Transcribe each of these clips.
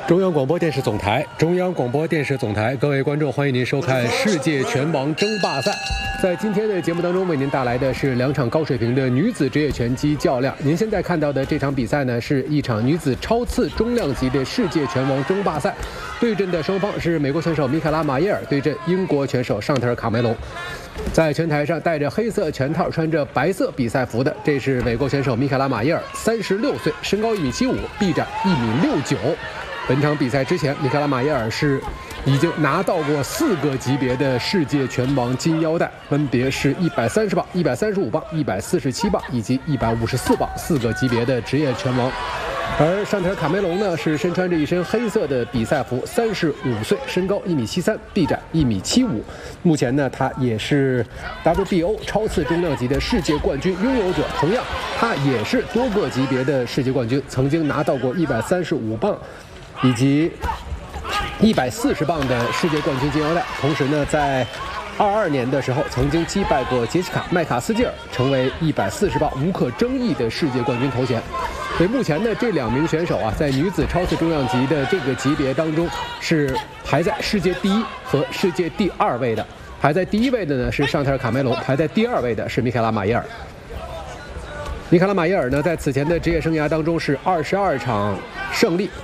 中央广播电视总台，各位观众，欢迎您收看世界拳王争霸赛。在今天的节目当中，为您带来的是两场高水平的女子职业拳击较量。您现在看到的这场比赛呢，是一场女子超次中量级的世界拳王争霸赛，对阵的双方是美国选手米凯拉·马耶尔对阵英国拳手尚特尔·卡梅隆。在拳台上戴着黑色拳套、穿着白色比赛服的，这是美国选手米凯拉·马耶尔，36岁，身高1.75米，臂展1.69米。本场比赛之前，米凯拉·马耶尔是已经拿到过4个级别的世界拳王金腰带，分别是130磅、135磅、147磅以及154磅4个级别的职业拳王。而尚特尔·卡梅隆呢，是身穿着一身黑色的比赛服，35岁，身高1.73米，臂展1.75米。目前呢，他也是 WBO 超次中量级的世界冠军拥有者，同样他也是多个级别的世界冠军，曾经拿到过135磅以及140磅的世界冠军金腰带。同时呢，在22年的时候，曾经击败过杰西卡·麦卡斯基尔，成为140磅无可争议的世界冠军头衔。所以目前呢，这2名选手啊，在女子超次重量级的这个级别当中，是排在世界第1和世界第2位的。排在第1位的呢是尚特尔·卡梅隆，排在第2位的是米凯拉·马耶尔。米凯拉·马耶尔呢，在此前的职业生涯当中是22场胜利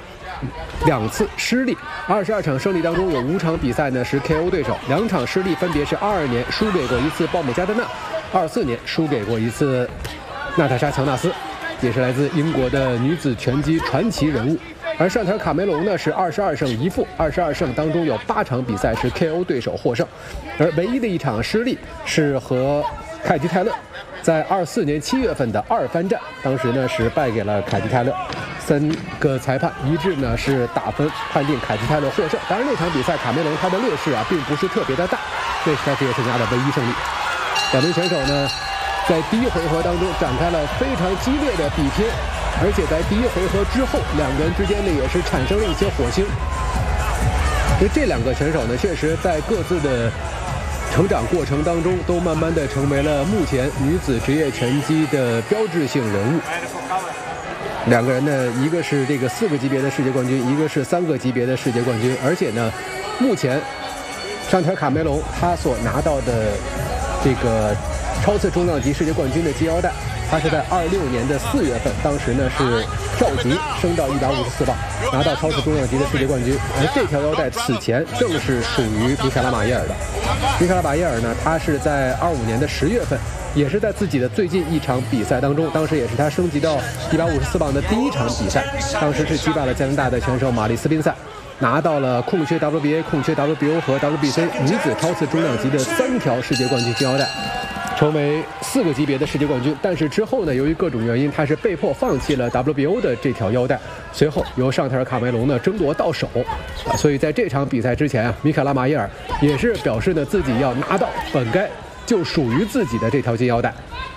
，2次失利。22场胜利当中有5场比赛呢是 KO 对手，2场失利分别是22年输给过一次鲍姆加德纳，24年输给过一次娜塔莎·乔纳斯，也是来自英国的女子拳击传奇人物。而尚特尔·卡梅隆呢是22胜1负，22胜当中有8场比赛是 KO 对手获胜，而唯一的一场失利是和凯蒂·泰勒在24年7月份的2番战，当时呢是败给了凯蒂·泰勒，3个裁判一致呢是打分判定凯蒂·泰勒获胜。当然那场比赛卡梅隆他的劣势啊并不是特别的大，这是他职业生涯的唯一胜利。2名选手呢在第1回合当中展开了非常激烈的比拼，而且在第1回合之后2个人之间呢也是产生了一些火星。因为这2个选手呢确实在各自的成长过程当中都慢慢的成为了目前女子职业拳击的标志性人物。2个人呢，一个是这个4个级别的世界冠军，一个是3个级别的世界冠军，而且呢目前尚特尔·卡梅隆他所拿到的这个超次重量级世界冠军的金腰带，他是在26年的4月份，当时呢是跳级升到154磅，拿到超次重量级的世界冠军。而这条腰带此前正是属于米凯拉·马耶尔的。米凯拉·马耶尔呢，他是在25年的10月份，也是在自己的最近一场比赛当中，当时也是他升级到154磅的第1场比赛，当时是击败了加拿大的拳手玛丽斯宾塞，拿到了空缺 WBA、空缺 WBO 和 WBC 女子超次重量级的3条世界冠军金腰带，成为4个级别的世界冠军。但是之后呢，由于各种原因，他是被迫放弃了 WBO 的这条腰带，随后由尚特尔·卡梅隆呢争夺到手。所以在这场比赛之前啊，米凯拉·马耶尔也是表示呢自己要拿到本该就属于自己的这条金腰带。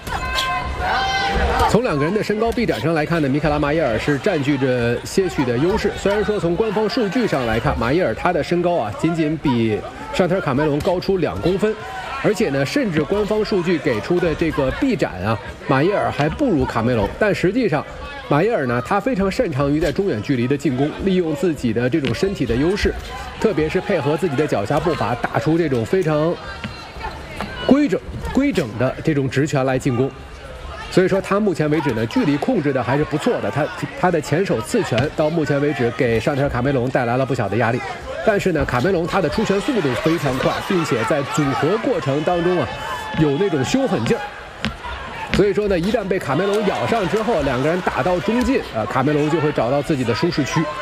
从2个人的身高臂展上来看呢，米凯拉·马耶尔是占据着些许的优势。虽然说从官方数据上来看，马耶尔他的身高啊仅仅比尚特尔·卡梅隆高出2公分，而且呢，甚至官方数据给出的这个臂展啊，马耶尔还不如卡梅隆。但实际上，马耶尔呢，他非常擅长于在中远距离的进攻，利用自己的这种身体的优势，特别是配合自己的脚下步伐，打出这种非常规整的这种直拳来进攻。所以说他目前为止呢，距离控制的还是不错的。他的前手刺拳到目前为止给尚特尔·卡梅隆带来了不小的压力。但是呢，卡梅隆他的出拳速度非常快，并且在组合过程当中啊，有那种凶狠劲儿。所以说呢，一旦被卡梅隆咬上之后，2个人打到中近，卡梅隆就会找到自己的舒适区。